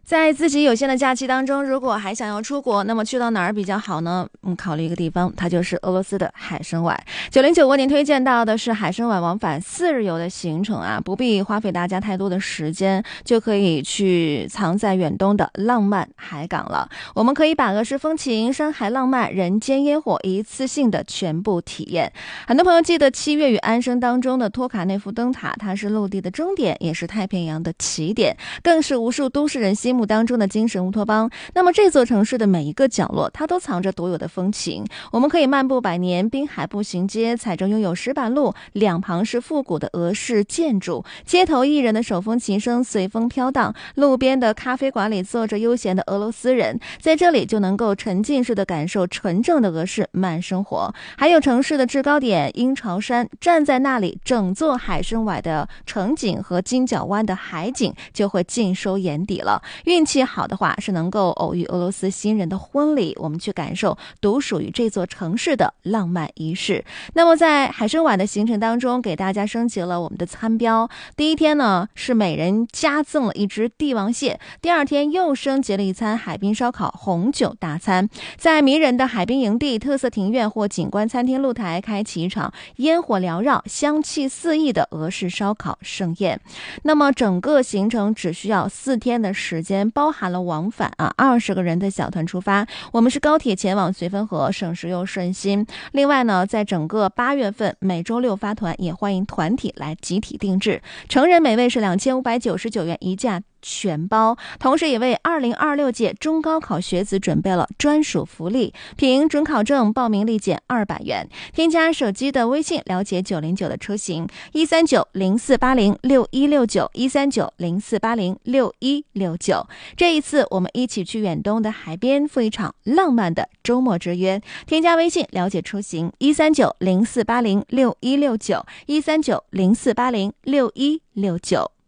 在自己有限的假期当中，如果还想要出国，那么去到哪儿比较好呢？考虑一个地方，它就是俄罗斯的海参崴。9095为您推荐到的是海参崴往返4日游的行程啊，不必花费大家太多的时间，就可以去藏在远东的浪漫海港了。我们可以把俄式风情、山海浪漫、人间烟火一次性的全部体验。很多朋友记得7月与安生当中的托卡内夫灯塔，它是陆地的终点，也是太平洋的起点，更是无数都市人心目当中的精神乌托邦。那么这座城市的每一个角落，它都藏着独有的风情。我们可以漫步百年滨海步行街，踩着拥有石板路，两旁是复古的俄式建筑，街头艺人的手风琴声随风飘荡，路边的咖啡馆里坐着悠闲的俄罗斯人，在这里就能够沉浸式的感受纯正的俄式慢生活。还有城市的制高点鹰巢山，站在那里，整座海参崴的城景和金角湾的海景就会尽收眼底了。运气好的话，是能够偶遇俄罗斯新人的婚礼，我们去感受独属于这座城市的浪漫仪式。那么在海参崴的行程当中，给大家升级了我们的餐标。第一天呢，是每人加赠了一只帝王蟹，第二天又升级了一餐海滨烧烤红酒大餐。在迷人的海滨营地、特色庭院或景观餐厅露台，开启一场烟火缭绕、香气四溢的俄式烧烤盛宴。那么整个行程只需要4天的时间，包含了往返20个人的小团出发。我们是高铁前往绥芬河，省时又顺心。另外呢，在整个8月份每周6发团，也欢迎团体来集体定制。成人每位是2599元一价全包，同时也为2026届中高考学子准备了专属福利，凭准考证报名立减200元。添加手机的微信了解909的车型13904806169，13904806169。这一次我们一起去远东的海边，赴一场浪漫的周末之约。添加微信了解出行13904806169，13904806169。